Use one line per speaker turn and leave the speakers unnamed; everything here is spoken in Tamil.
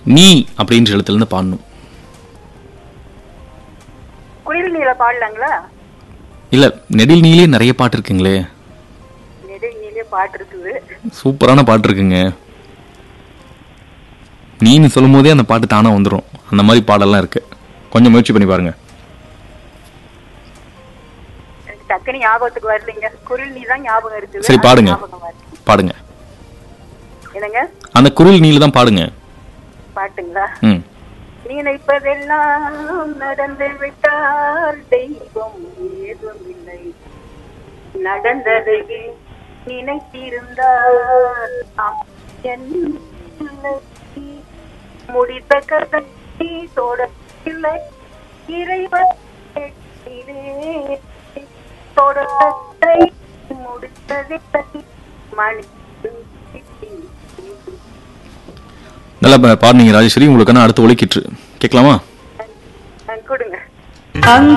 நீ அப்படின்ற எழுத்துல இருந்து பாடணும்.
குயில் நீல பாடலாங்களா?
இல்ல, நெடில் நீலே நிறைய பாட்டு இருக்குங்களே.
நெடில் நீலே பாட்டு இருக்குது.
சூப்பரான பாட்டு இருக்குங்க. நீன்னு சொல்லும் போதே அந்த பாட்டு தானா வந்துடும். அந்த மாதிரி பாடலாம் இருக்கு. கொஞ்சம் முயற்சி பண்ணி பாருங்க.
டக்குனு ஞாபகத்துக்கு வரலைங்க. குரில் நீ தான் ஞாபகம் இருக்குது.
சரி பாடுங்க, பாடுங்க.
என்னங்க?
அந்த குரில் நீல தான் பாடுங்க.
பாட்டுங்களா? நினைப்பதெல்லாம் நடந்து விட்டால் தெய்வம் ஏதும் இல்லை, நடந்ததை நினைத்திருந்தால் முடித்த கதை தொடரவில்லை, இறைவன் தொடர்த்தை முடித்ததில்லை மணி.
நல்லா பாடுனீங்க ராஜேஸ்வரி. உங்களுக்கான அடுத்த ஒலிக்கிட்டு கேட்கலாமா?
கொடுங்க.